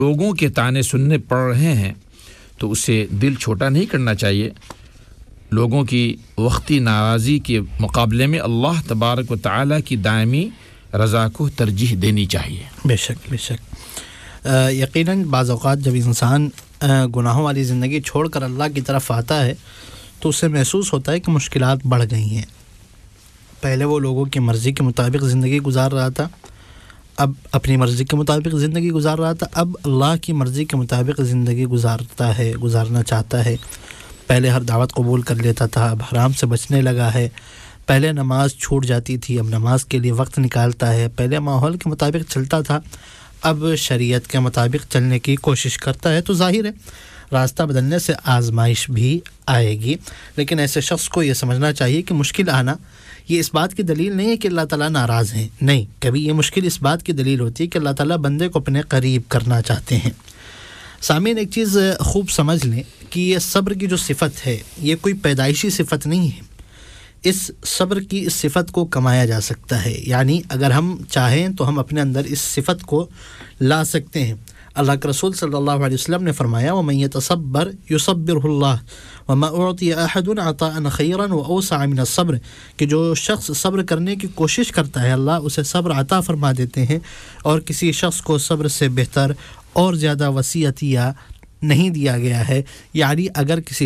لوگوں کے طعنے سننے پڑ رہے ہیں تو اسے دل چھوٹا نہیں کرنا چاہیے. لوگوں کی وقتی ناراضی کے مقابلے میں اللہ تبارک و تعالی کی دائمی رضا کو ترجیح دینی چاہیے. بے شک بے شک. یقیناً بعض اوقات جب انسان گناہوں والی زندگی چھوڑ کر اللہ کی طرف آتا ہے تو اسے محسوس ہوتا ہے کہ مشکلات بڑھ گئی ہیں. پہلے وہ لوگوں کی مرضی کے مطابق زندگی گزار رہا تھا, اب اپنی مرضی کے مطابق زندگی گزار رہا تھا, اب اللہ کی مرضی کے مطابق زندگی گزارنا چاہتا ہے. پہلے ہر دعوت قبول کر لیتا تھا, اب حرام سے بچنے لگا ہے. پہلے نماز چھوٹ جاتی تھی, اب نماز کے لیے وقت نکالتا ہے. پہلے ماحول کے مطابق چلتا تھا, اب شریعت کے مطابق چلنے کی کوشش کرتا ہے. تو ظاہر ہے راستہ بدلنے سے آزمائش بھی آئے گی, لیکن ایسے شخص کو یہ سمجھنا چاہیے کہ مشکل آنا یہ اس بات کی دلیل نہیں ہے کہ اللہ تعالیٰ ناراض ہیں. نہیں, کبھی یہ مشکل اس بات کی دلیل ہوتی ہے کہ اللہ تعالیٰ بندے کو اپنے قریب کرنا چاہتے ہیں. سامعین, ایک چیز خوب سمجھ لیں کہ یہ صبر کی جو صفت ہے یہ کوئی پیدائشی صفت نہیں ہے. اس صبر کی اس صفت کو کمایا جا سکتا ہے, یعنی اگر ہم چاہیں تو ہم اپنے اندر اس صفت کو لا سکتے ہیں. اللہ کے رسول صلی اللہ علیہ وسلم نے فرمایا وَمَن يَتَصَبَّرْ يُصَبِّرْهُ اللَّهُ وَمَا أُعْطِيَ أَحَدٌ عَطَاءً خَيْرًا وَأَوْسَعَ مِنَ الصَّبْرِ, کہ جو شخص صبر کرنے کی کوشش کرتا ہے اللہ اسے صبر عطا فرما دیتے ہیں, اور کسی شخص کو صبر سے بہتر اور زیادہ وسیع عطیہ نہیں دیا گیا ہے. یعنی اگر کسی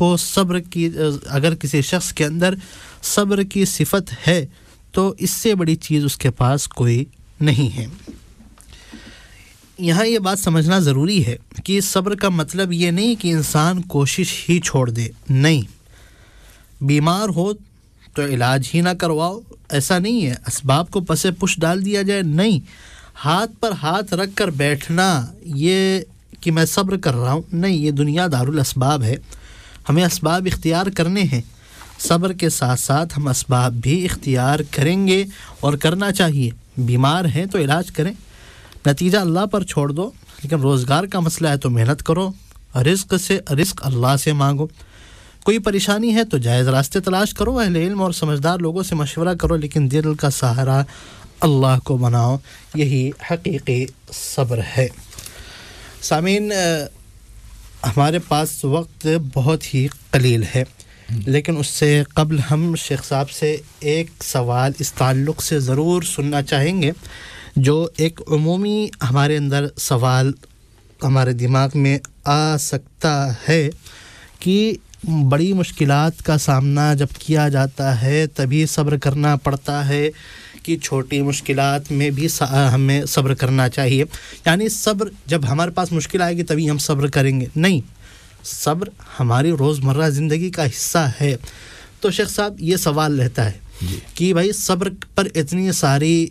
شخص کے اندر صبر کی صفت ہے تو اس سے بڑی چیز اس کے پاس کوئی نہیں ہے. یہاں یہ بات سمجھنا ضروری ہے کہ صبر کا مطلب یہ نہیں کہ انسان کوشش ہی چھوڑ دے. نہیں, بیمار ہو تو علاج ہی نہ کرواؤ, ایسا نہیں ہے. اسباب کو پس پش ڈال دیا جائے, نہیں. ہاتھ پر ہاتھ رکھ کر بیٹھنا یہ کہ میں صبر کر رہا ہوں, نہیں. یہ دنیا دارالاسباب ہے, ہمیں اسباب اختیار کرنے ہیں. صبر کے ساتھ ساتھ ہم اسباب بھی اختیار کریں گے اور کرنا چاہیے. بیمار ہیں تو علاج کریں, نتیجہ اللہ پر چھوڑ دو. لیکن روزگار کا مسئلہ ہے تو محنت کرو, رزق اللہ سے مانگو. کوئی پریشانی ہے تو جائز راستے تلاش کرو, اہل علم اور سمجھدار لوگوں سے مشورہ کرو, لیکن دل کا سہارا اللہ کو بناؤ. یہی حقیقی صبر ہے. سامعین, ہمارے پاس وقت بہت ہی قلیل ہے, لیکن اس سے قبل ہم شیخ صاحب سے ایک سوال اس تعلق سے ضرور سننا چاہیں گے, جو ایک عمومی ہمارے اندر سوال ہمارے دماغ میں آ سکتا ہے کہ بڑی مشکلات کا سامنا جب کیا جاتا ہے تبھی صبر کرنا پڑتا ہے کہ چھوٹی مشکلات میں بھی ہمیں صبر کرنا چاہیے. یعنی صبر جب ہمارے پاس مشکل آئے گی تبھی ہم صبر کریں گے, نہیں. صبر ہماری روزمرہ زندگی کا حصہ ہے. تو شیخ صاحب یہ سوال رہتا ہے کہ بھائی صبر پر اتنی ساری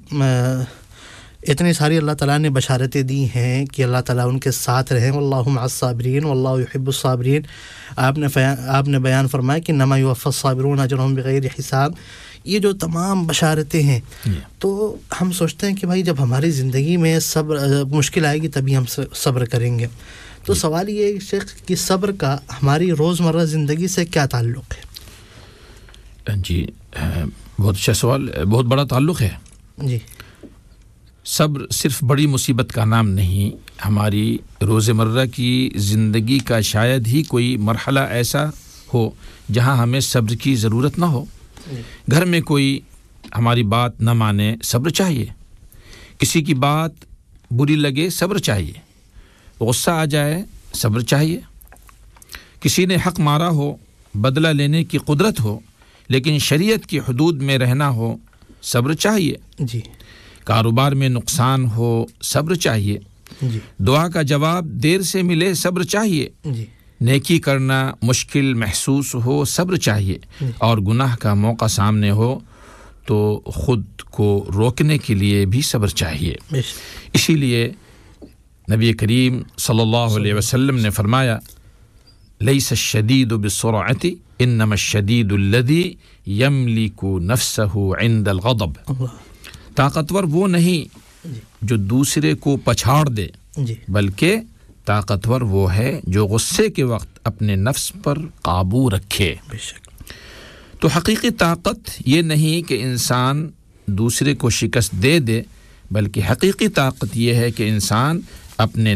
اللہ تعالیٰ نے بشارتیں دی ہیں کہ اللہ تعالیٰ ان کے ساتھ رہیں, واللہ مع الصابرین واللہ یحب الصابرین. آپ نے بیان فرمایا کہ انما یوفی الصابرون اجرهم بغیر حساب. یہ جو تمام بشارتیں ہیں تو ہم سوچتے ہیں کہ بھائی جب ہماری زندگی میں صبر مشکل آئے گی تبھی ہم صبر کریں گے. تو سوال یہ ہے شیخ کہ صبر کا ہماری روزمرہ زندگی سے کیا تعلق ہے؟ جی, بہت اچھا سوال, بہت بڑا تعلق ہے. جی, صبر صرف بڑی مصیبت کا نام نہیں, ہماری روزمرہ کی زندگی کا شاید ہی کوئی مرحلہ ایسا ہو جہاں ہمیں صبر کی ضرورت نہ ہو. گھر میں کوئی ہماری بات نہ مانے, صبر چاہیے. کسی کی بات بری لگے, صبر چاہیے. غصہ آ جائے, صبر چاہیے. کسی نے حق مارا ہو, بدلہ لینے کی قدرت ہو لیکن شریعت کی حدود میں رہنا ہو, صبر چاہیے. جی, کاروبار میں نقصان ہو, صبر چاہیے. جی, دعا کا جواب دیر سے ملے, صبر چاہیے. جی, نیکی کرنا مشکل محسوس ہو, صبر چاہیے. اور گناہ کا موقع سامنے ہو تو خود کو روکنے کے لیے بھی صبر چاہیے. اسی لیے نبی کریم صلی اللہ علیہ وسلم نے فرمایا لیس الشدید بالسرعۃ انما الشدید الذی یملک نفسہ عند الغضب. طاقتور وہ نہیں جو دوسرے کو پچھاڑ دے, بلکہ طاقتور وہ ہے جو غصے کے وقت اپنے نفس پر قابو رکھے. تو حقیقی طاقت یہ نہیں کہ انسان دوسرے کو شکست دے دے, بلکہ حقیقی طاقت یہ ہے کہ انسان اپنے